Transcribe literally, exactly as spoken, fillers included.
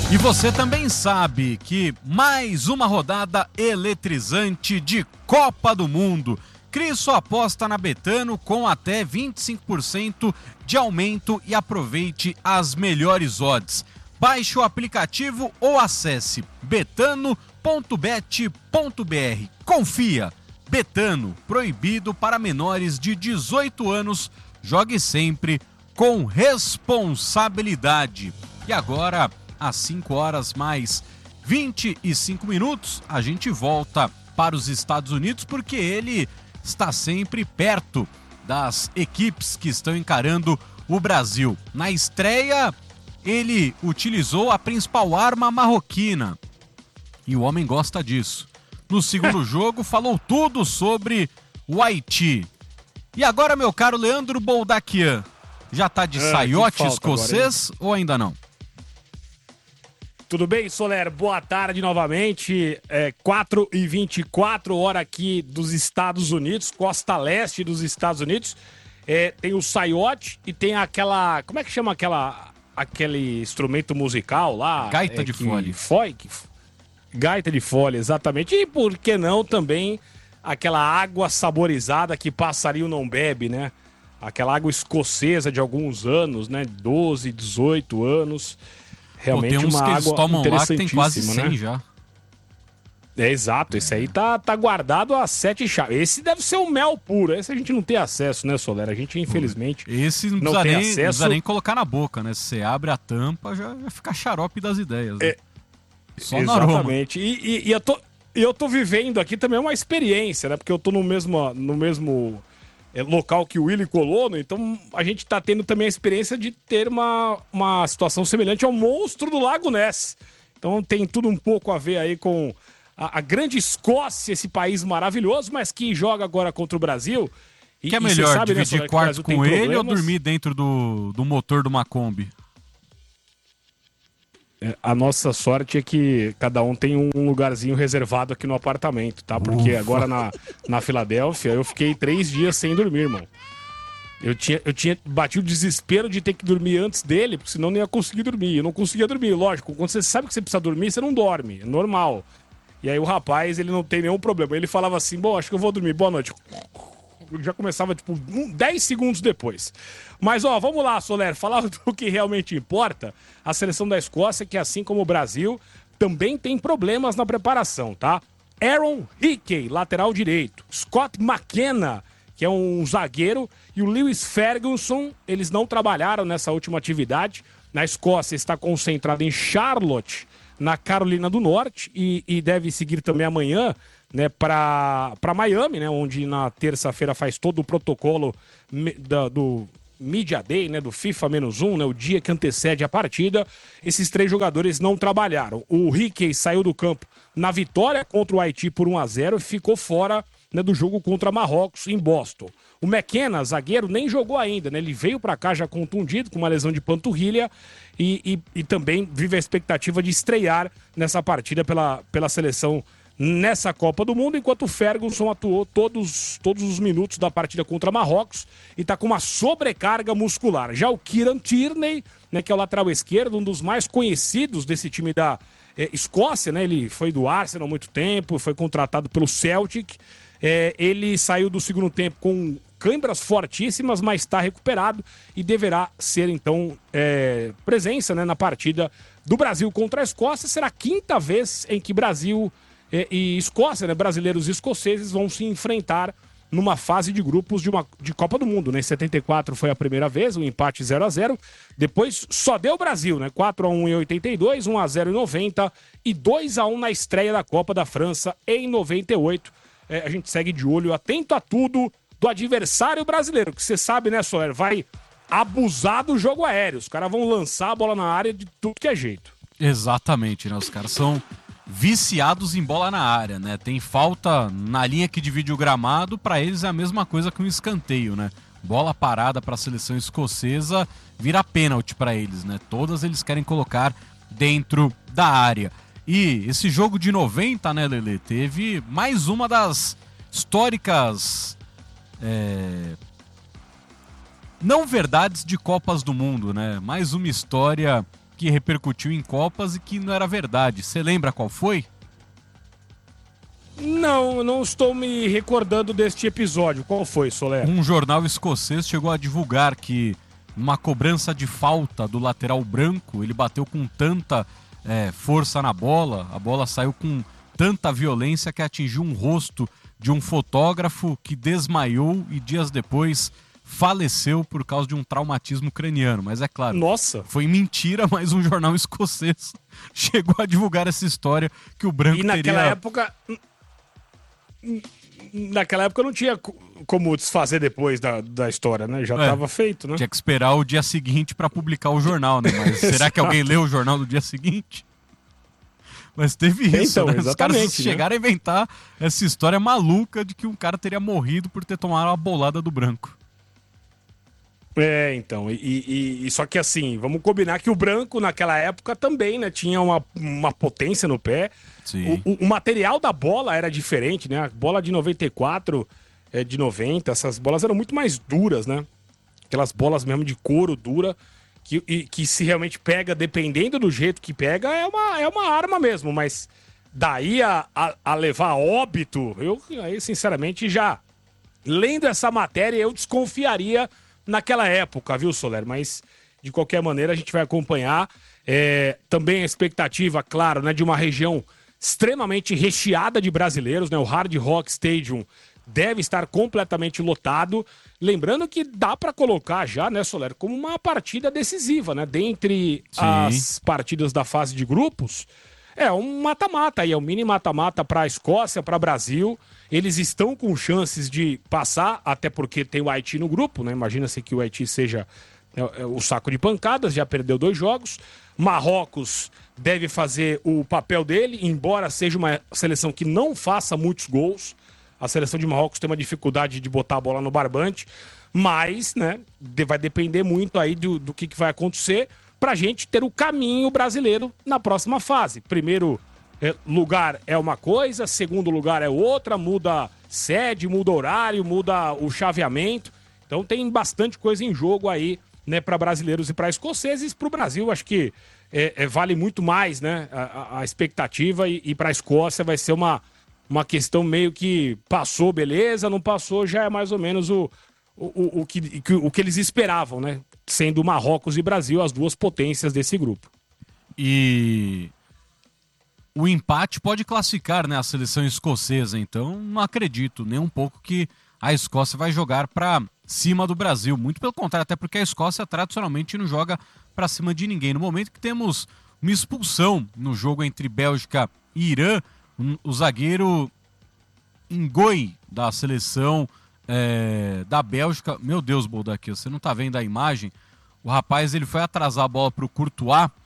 E você também sabe que mais uma rodada eletrizante de Copa do Mundo. Crie sua aposta na Betano com até vinte e cinco por cento de aumento e aproveite as melhores odds. Baixe o aplicativo ou acesse betano ponto bet ponto br. Confia! Betano, proibido para menores de dezoito anos. Jogue sempre com responsabilidade. E agora, às cinco horas mais vinte e cinco minutos, a gente volta para os Estados Unidos porque ele está sempre perto das equipes que estão encarando o Brasil. Na estreia, ele utilizou a principal arma marroquina e o homem gosta disso. No segundo jogo, falou tudo sobre o Haiti. E agora, meu caro Leandro Boldaquian, já tá de ah, saiote escocês agora, ou ainda não? Tudo bem, Soler? Boa tarde novamente. É quatro e vinte e quatro, hora aqui dos Estados Unidos, costa leste dos Estados Unidos. É, tem o saiote e tem aquela... Como é que chama aquela, aquele instrumento musical lá? Gaita é, de que, fole. Foi, que, gaita de fole, exatamente. E por que não também aquela água saborizada que passarinho não bebe, né? Aquela água escocesa de alguns anos, né? doze, dezoito anos. Realmente Pô, tem uns uma que eles água tomam lá que tem quase interessantíssima, cem né? já. É exato, esse aí tá, tá guardado a sete chaves. Esse deve ser o mel puro. Esse a gente não tem acesso, né, Soler? A gente, infelizmente, Esse não, não precisa, tem nem, acesso. não precisa nem colocar na boca, né? Se você abre a tampa, já, já fica xarope das ideias. Né? É, Só exatamente. E, e, e eu, tô, eu tô vivendo aqui também uma experiência, né? Porque eu tô no mesmo, no mesmo é, local que o Willy Colono, então a gente tá tendo também a experiência de ter uma, uma situação semelhante ao monstro do Lago Ness. Então tem tudo um pouco a ver aí com a, a grande Escócia, esse país maravilhoso, mas que joga agora contra o Brasil. E, que é e melhor, sabe, dividir né, quarto com ele problemas. ou dormir dentro do, do motor de uma Kombi? É, a nossa sorte é que cada um tem um lugarzinho reservado aqui no apartamento, tá? Porque Ufa. agora na, na Filadélfia eu fiquei três dias sem dormir, irmão. Eu tinha, eu tinha bati o desespero de ter que dormir antes dele, porque senão não ia conseguir dormir. Eu não conseguia dormir, lógico. Quando você sabe que você precisa dormir, você não dorme, é normal. E aí o rapaz, ele não tem nenhum problema. Ele falava assim, bom, acho que eu vou dormir, boa noite. Já começava, tipo, dez segundos depois. Mas, ó, vamos lá, Soler, falar do que realmente importa. A seleção da Escócia, que assim como o Brasil, também tem problemas na preparação, tá? Aaron Hickey, lateral direito. Scott McKenna, que é um zagueiro. E o Lewis Ferguson, eles não trabalharam nessa última atividade. Na Escócia está concentrado em Charlotte, na Carolina do Norte. E, e deve seguir também amanhã, né, para Miami, né, onde na terça-feira faz todo o protocolo me, da, do Media Day, né, do FIFA menos um, né, o dia que antecede a partida. Esses três jogadores não trabalharam. O Hickey saiu do campo na vitória contra o Haiti por um a zero e ficou fora, né, do jogo contra Marrocos em Boston. O McKenna, zagueiro, nem jogou ainda, né, ele veio para cá já contundido com uma lesão de panturrilha e, e, e também vive a expectativa de estrear nessa partida pela, pela seleção nessa Copa do Mundo, enquanto o Ferguson atuou todos, todos os minutos da partida contra Marrocos e está com uma sobrecarga muscular. Já o Kieran Tierney, né, que é o lateral esquerdo, um dos mais conhecidos desse time da é, Escócia, né, ele foi do Arsenal há muito tempo, foi contratado pelo Celtic, é, ele saiu do segundo tempo com câimbras fortíssimas, mas está recuperado e deverá ser, então, é, presença, né, na partida do Brasil contra a Escócia. Será a quinta vez em que Brasil e Escócia, né, brasileiros e escoceses vão se enfrentar numa fase de grupos de, uma, de Copa do Mundo, né? Em setenta e quatro foi a primeira vez, um empate zero a zero. Depois só deu o Brasil, né? quatro a um em oitenta e dois, um a zero em noventa e dois a um na estreia da Copa da França em noventa e oito. É, a gente segue de olho, atento a tudo do adversário brasileiro, que você sabe, né, Soler? Vai abusar do jogo aéreo. Os caras vão lançar a bola na área de tudo que é jeito. Exatamente, né? Os caras são viciados em bola na área, né? Tem falta na linha que divide o gramado, para eles é a mesma coisa que um escanteio, né? Bola parada para a seleção escocesa vira pênalti para eles, né? Todas eles querem colocar dentro da área. E esse jogo de noventa, né, Lelê, teve mais uma das históricas é... não verdades de Copas do Mundo, né? Mais uma história que repercutiu em Copas e que não era verdade. Você lembra qual foi? Não, eu não estou me recordando deste episódio. Qual foi, Soler? Um jornal escocês chegou a divulgar que uma cobrança de falta do lateral branco, ele bateu com tanta é, força na bola, a bola saiu com tanta violência que atingiu um rosto de um fotógrafo que desmaiou e dias depois faleceu por causa de um traumatismo craniano. Mas é claro, Nossa. Foi mentira, mas um jornal escocês chegou a divulgar essa história que o branco E naquela teria... época... Naquela época não tinha como desfazer depois da, da história, né? Já estava é, feito, né? Tinha que esperar o dia seguinte para publicar o jornal, né? Mas será que alguém leu o jornal do dia seguinte? Mas teve isso, então, né? Os caras né? chegaram a inventar essa história maluca de que um cara teria morrido por ter tomado uma bolada do branco. É, então, e, e, e só que assim, vamos combinar que o branco naquela época também, né, tinha uma, uma potência no pé. Sim. O, o, o material da bola era diferente, né? A bola de noventa e quatro, é, de noventa, essas bolas eram muito mais duras, né? Aquelas bolas mesmo de couro dura, que, e, que se realmente pega, dependendo do jeito que pega, é uma, é uma arma mesmo, mas daí a, a, a levar a óbito, eu aí sinceramente já, lendo essa matéria, eu desconfiaria naquela época, viu, Soler? Mas, de qualquer maneira, a gente vai acompanhar. É, também a expectativa, claro, né, de uma região extremamente recheada de brasileiros, né? O Hard Rock Stadium deve estar completamente lotado. Lembrando que dá para colocar já, né, Soler, como uma partida decisiva, né? Dentre Sim. as partidas da fase de grupos, é um mata-mata aí, é um mini mata-mata para a Escócia, para o Brasil. Eles estão com chances de passar, até porque tem o Haiti no grupo, né? Imagina-se que o Haiti seja é, é, o saco de pancadas, já perdeu dois jogos. Marrocos deve fazer o papel dele, embora seja uma seleção que não faça muitos gols. A seleção de Marrocos tem uma dificuldade de botar a bola no barbante, mas, né, vai depender muito aí do, do que, que vai acontecer pra gente ter o caminho brasileiro na próxima fase. Primeiro lugar é uma coisa, segundo lugar é outra, muda sede, muda horário, muda o chaveamento. Então tem bastante coisa em jogo aí, né, para brasileiros e para escoceses. Para o Brasil, acho que é, é, vale muito mais, né, a, a expectativa, e, e para a Escócia vai ser uma, uma questão meio que passou, beleza, não passou, já é mais ou menos o, o, o, o, que, o que eles esperavam, né, sendo Marrocos e Brasil as duas potências desse grupo. E o empate pode classificar, né, a seleção escocesa, então não acredito nem um pouco que a Escócia vai jogar para cima do Brasil, muito pelo contrário, até porque a Escócia tradicionalmente não joga para cima de ninguém. No momento que temos uma expulsão no jogo entre Bélgica e Irã, um, o zagueiro Ngoi da seleção é, da Bélgica, meu Deus, Boldaquil, você não tá vendo a imagem? O rapaz ele foi atrasar a bola para o Courtois